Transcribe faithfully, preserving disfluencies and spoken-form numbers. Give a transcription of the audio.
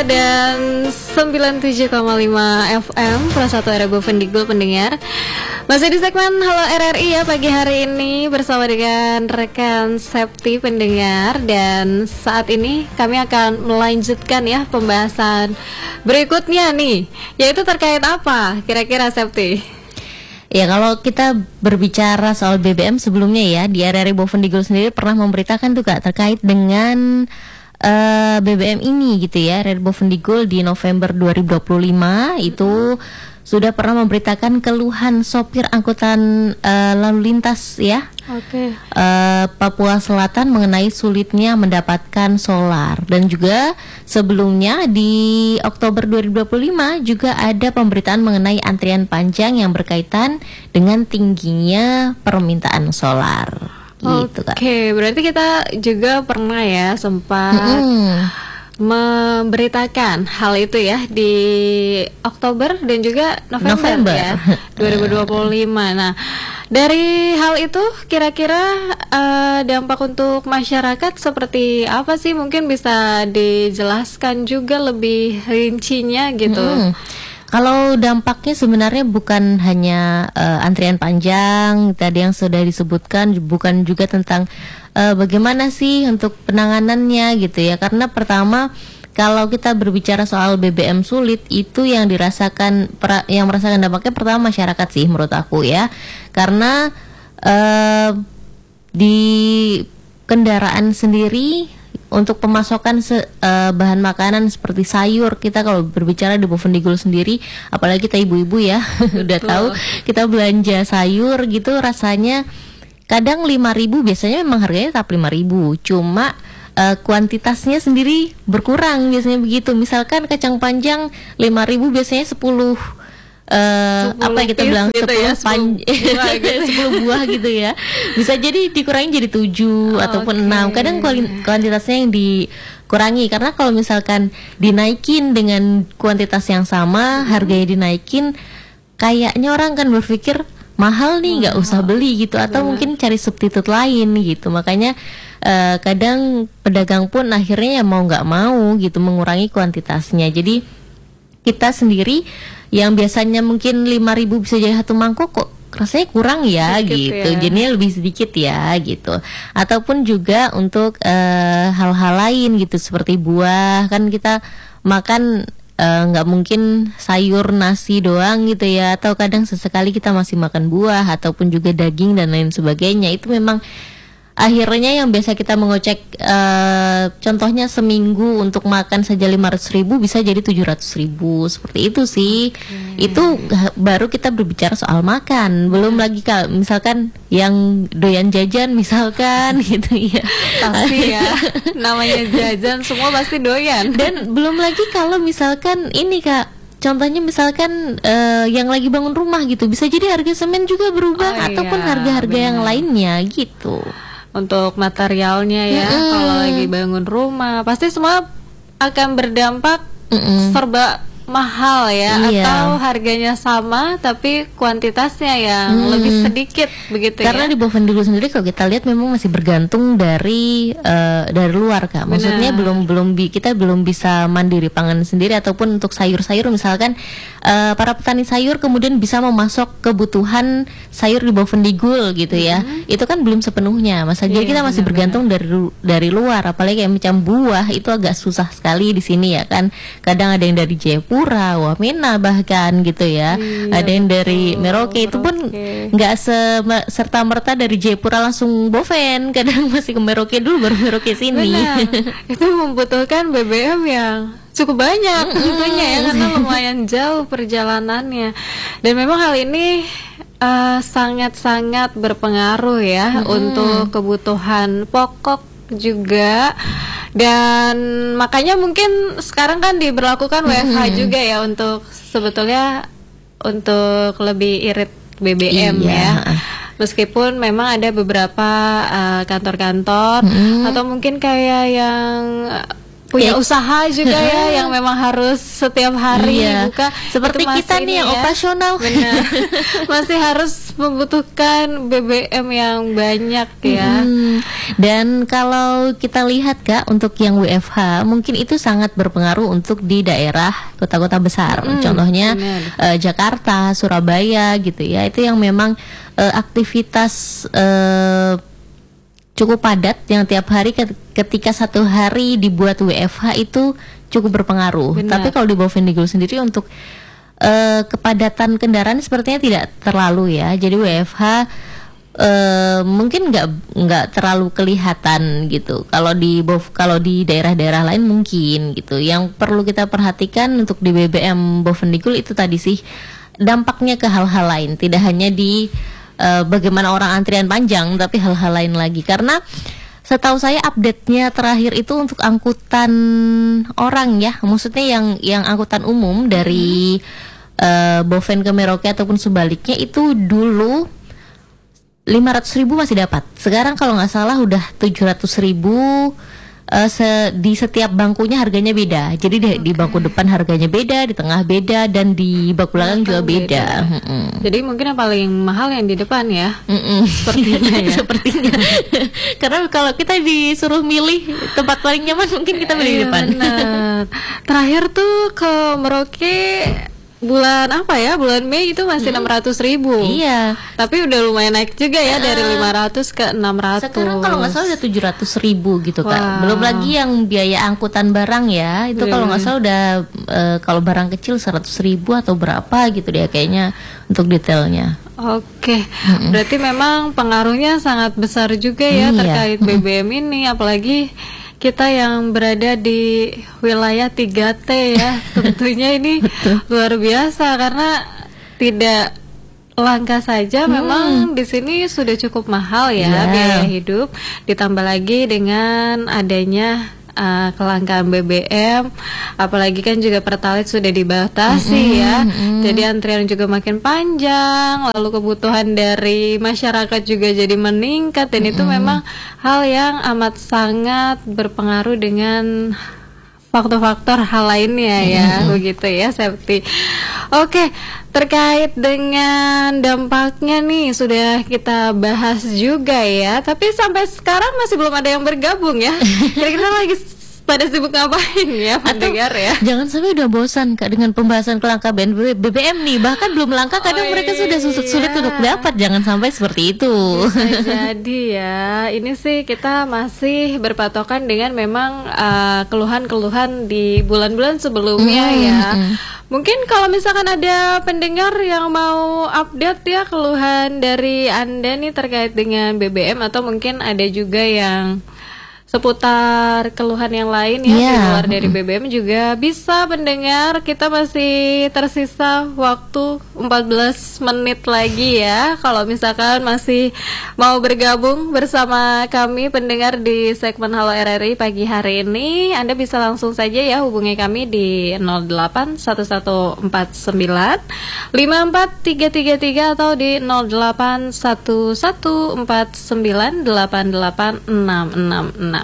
ya, dan sembilan puluh tujuh koma lima F M Plus satu R B Vendigul pendengar. Masih di segmen Halo R R I ya pagi hari ini bersama dengan rekan Septi pendengar. Dan saat ini kami akan melanjutkan ya pembahasan berikutnya nih, yaitu terkait apa kira-kira Septi? Ya, kalau kita berbicara soal B B M sebelumnya ya, di R R I Bovendigul sendiri pernah memberitakan tuh Kak terkait dengan uh, B B M ini gitu ya. R R I Bovendigul di November dua ribu dua puluh lima itu sudah pernah memberitakan keluhan sopir angkutan uh, lalu lintas ya. Oke. Okay. Uh, Papua Selatan mengenai sulitnya mendapatkan solar, dan juga sebelumnya di Oktober dua ribu dua puluh lima juga ada pemberitaan mengenai antrian panjang yang berkaitan dengan tingginya permintaan solar. Gitu, Kak. Oke, berarti kita juga pernah ya sempat mm-hmm. memberitakan hal itu ya di Oktober dan juga November, November. ya dua ribu dua puluh lima. Nah, dari hal itu kira-kira uh, dampak untuk masyarakat seperti apa sih? Mungkin bisa dijelaskan juga lebih rincinya gitu. Hmm. Kalau dampaknya sebenarnya bukan hanya uh, antrian panjang tadi yang sudah disebutkan, bukan juga tentang uh, bagaimana sih untuk penanganannya gitu ya. Karena pertama, kalau kita berbicara soal B B M sulit, itu yang dirasakan pra, yang merasakan dampaknya pertama masyarakat sih menurut aku ya. Karena uh, di kendaraan sendiri untuk pemasokan se, uh, bahan makanan seperti sayur, kita kalau berbicara di Bovendigul sendiri, apalagi kita ibu-ibu ya udah tahu kita belanja sayur gitu rasanya kadang lima ribu, biasanya memang harganya tetap lima ribu, cuma Uh, kuantitasnya sendiri berkurang biasanya begitu. Misalkan kacang panjang lima ribu biasanya sepuluh Uh, apa kita bilang gitu sepuluh ya, pan- buah gitu. sepuluh buah gitu ya. Bisa jadi dikurangi jadi tujuh oh, ataupun okay. enam. Kadang kuantitasnya yang dikurangi karena kalau misalkan dinaikin dengan kuantitas yang sama, hmm. harganya dinaikin, kayaknya orang kan berpikir mahal nih, nggak usah beli gitu, atau Benar. mungkin cari substitut lain gitu. Makanya uh, kadang pedagang pun akhirnya ya mau nggak mau gitu mengurangi kuantitasnya. Jadi kita sendiri yang biasanya mungkin lima ribu bisa jadi satu mangkok, kok rasanya kurang ya sedikit gitu ya. Jadinya lebih sedikit ya gitu. Ataupun juga untuk uh, hal-hal lain gitu seperti buah, kan kita makan nggak uh, mungkin sayur nasi doang gitu ya, atau kadang sesekali kita masih makan buah ataupun juga daging dan lain sebagainya. Itu memang akhirnya yang biasa kita mengocek uh, contohnya seminggu untuk makan saja lima ratus ribu bisa jadi tujuh ratus ribu, seperti itu sih. Okay. Itu baru kita berbicara soal makan, belum lagi kalau misalkan yang doyan jajan misalkan gitu ya. Pasti ya, namanya jajan semua pasti doyan. Dan belum lagi kalau misalkan ini Kak, contohnya misalkan uh, yang lagi bangun rumah gitu, bisa jadi harga semen juga berubah, oh, ataupun iya, harga-harga bener. yang lainnya gitu. Untuk materialnya ya, mm-hmm. kalau lagi bangun rumah pasti semua akan berdampak mm-hmm. serba mahal ya, iya. atau harganya sama tapi kuantitasnya yang hmm. lebih sedikit begitu. Karena ya? Di Bovendigul sendiri kalau kita lihat memang masih bergantung dari uh, dari luar Kak. Maksudnya Benar. belum belum bi- kita belum bisa mandiri pangan sendiri, ataupun untuk sayur-sayur misalkan uh, para petani sayur kemudian bisa memasok kebutuhan sayur di Bovendigul gitu ya. Hmm. Itu kan belum sepenuhnya. Masa jadi iya, kita masih benar, bergantung benar. dari dari luar, apalagi kayak macam buah itu agak susah sekali di sini ya kan. Kadang ada yang dari Jepura, Wamena bahkan gitu ya. Iya, ada yang dari Merauke, itu pun nggak se- serta merta dari Jepura langsung Boven. Kadang masih ke Merauke dulu baru Merauke sini. Itu membutuhkan B B M yang cukup banyak tentunya ya, karena lumayan jauh perjalanannya. Dan memang hal ini uh, sangat-sangat berpengaruh ya hmm. untuk kebutuhan pokok juga. Dan makanya mungkin sekarang kan diberlakukan W F H mm-hmm. juga ya, untuk sebetulnya untuk lebih irit B B M iya. ya. Meskipun memang ada beberapa uh, kantor-kantor mm-hmm. atau mungkin kayak yang punya ya. usaha juga ya yang memang harus setiap hari iya. buka. Seperti kita nih yang ya. operasional. Benar. Masih harus membutuhkan B B M yang banyak ya. Hmm. Dan kalau kita lihat Kak, untuk yang W F H mungkin itu sangat berpengaruh untuk di daerah kota-kota besar. Hmm, Contohnya uh, Jakarta, Surabaya gitu ya. Itu yang memang uh, aktivitas uh, cukup padat yang tiap hari ketika satu hari dibuat W F H itu cukup berpengaruh. Benar. Tapi kalau di Bovendigul sendiri untuk uh, kepadatan kendaraan sepertinya tidak terlalu ya. Jadi W F H uh, mungkin nggak nggak terlalu kelihatan gitu. Kalau di kalau di daerah-daerah lain mungkin gitu. Yang perlu kita perhatikan untuk di B B M Bovendigul itu tadi sih dampaknya ke hal-hal lain. Tidak hanya di uh, bagaimana orang antrian panjang, tapi hal-hal lain lagi. Karena setahu saya update-nya terakhir itu untuk angkutan orang ya, maksudnya yang yang angkutan umum dari hmm. uh, Boven ke Merauke ataupun sebaliknya itu dulu lima ratus ribu masih dapat. Sekarang kalau nggak salah udah tujuh ratus ribu. Uh, se- di setiap bangkunya harganya beda. Jadi di, okay. di bangku depan harganya beda, di tengah beda, dan di bangku belakang juga beda. beda. Jadi mungkin yang paling mahal yang di depan ya. Mm-mm. Sepertinya ya. Sepertinya. Karena kalau kita disuruh milih tempat paling nyaman mungkin kita milih di depan. Benar. Terakhir tuh ke Merauke bulan apa ya, bulan Mei itu masih enam ratus ribu. Iya. Tapi udah lumayan naik juga ya, uh, dari lima ratus ke enam ratus. Sekarang kalau nggak salah udah tujuh ratus ribu gitu. Wow. Kak. Belum lagi yang biaya angkutan barang ya. Itu kalau nggak salah udah uh, kalau barang kecil seratus ribu atau berapa gitu dia kayaknya untuk detailnya. Oke, mm-mm. Berarti memang pengaruhnya sangat besar juga ya, mm, terkait iya. B B M ini, apalagi kita yang berada di wilayah tiga T ya. Tentunya ini luar biasa karena tidak langka saja, hmm. memang di sini sudah cukup mahal ya, yeah. biaya hidup, ditambah lagi dengan adanya Uh, kelangkaan B B M, apalagi kan juga Pertalite sudah dibatasi mm-hmm, ya, mm-hmm. jadi antrian juga makin panjang, lalu kebutuhan dari masyarakat juga jadi meningkat, dan mm-hmm. itu memang hal yang amat sangat berpengaruh dengan faktor-faktor hal lainnya ya, mm-hmm. begitu ya, safety. Oke, terkait dengan dampaknya nih sudah kita bahas juga ya, tapi sampai sekarang masih belum ada yang bergabung ya. Kira-kira lagi pada sibuk ngapain ya pendengar ya? Jangan sampai udah bosan Kak dengan pembahasan kelangkaan B B M nih, bahkan belum langka kadang oh, mereka sudah sulit sulit untuk dapat. Jangan sampai seperti itu. Bisa jadi ya, ini sih kita masih berpatokan dengan memang uh, keluhan-keluhan di bulan-bulan sebelumnya mm, ya. Mm. Mungkin kalau misalkan ada pendengar yang mau update ya keluhan dari Anda nih terkait dengan B B M, atau mungkin ada juga yang seputar keluhan yang lain ya, yeah. di luar dari B B M juga bisa pendengar. Kita masih tersisa waktu empat belas menit lagi ya, kalau misalkan masih mau bergabung bersama kami pendengar di segmen Halo R R I pagi hari ini, Anda bisa langsung saja ya hubungi kami di nol delapan satu satu empat sembilan lima empat tiga tiga tiga atau di nol delapan satu satu empat sembilan delapan delapan enam enam enam.